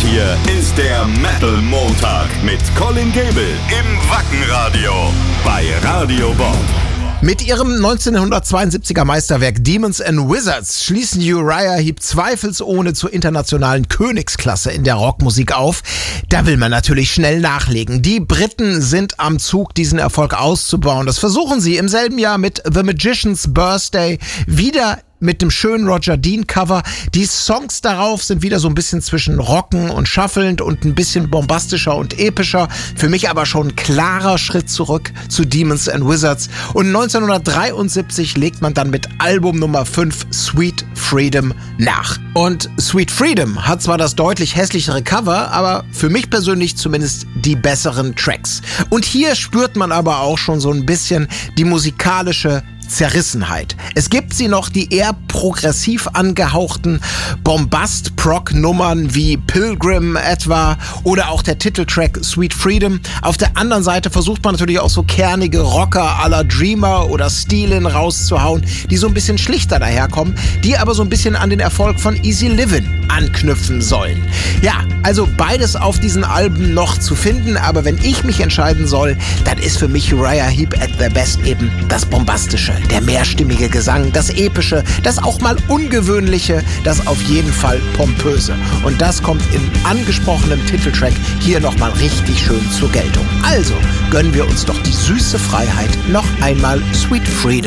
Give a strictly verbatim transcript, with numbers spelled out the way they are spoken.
hier ist der Metal Montag mit Colin Gable im Wackenradio bei Radio Bob. Mit ihrem neunzehnhundertzweiundsiebziger Meisterwerk Demons and Wizards schließen Uriah Heep zweifelsohne zur internationalen Königsklasse in der Rockmusik auf. Da will man natürlich schnell nachlegen. Die Briten sind am Zug, diesen Erfolg auszubauen. Das versuchen sie im selben Jahr mit The Magician's Birthday wieder mit dem schönen Roger Dean Cover. Die Songs darauf sind wieder so ein bisschen zwischen rocken und schaffelnd und ein bisschen bombastischer und epischer. Für mich aber schon ein klarer Schritt zurück zu Demons and Wizards. Und neunzehnhundertdreiundsiebzig legt man dann mit Album Nummer fünf Sweet Freedom nach. Und Sweet Freedom hat zwar das deutlich hässlichere Cover, aber für mich persönlich zumindest die besseren Tracks. Und hier spürt man aber auch schon so ein bisschen die musikalische Zerrissenheit. Es gibt sie noch, die eher progressiv angehauchten Bombast-Prog-Nummern wie Pilgrim etwa oder auch der Titeltrack Sweet Freedom. Auf der anderen Seite versucht man natürlich auch so kernige Rocker à la Dreamer oder Steelin rauszuhauen, die so ein bisschen schlichter daherkommen, die aber so ein bisschen an den Erfolg von Easy Livin' anknüpfen sollen. Ja, also beides auf diesen Alben noch zu finden, aber wenn ich mich entscheiden soll, dann ist für mich Uriah Heep at their best eben das Bombastische. Der mehrstimmige Gesang, das Epische, das auch mal Ungewöhnliche, das auf jeden Fall Pompöse. Und das kommt in angesprochenem Titeltrack hier nochmal richtig schön zur Geltung. Also gönnen wir uns doch die süße Freiheit, noch einmal Sweet Freedom.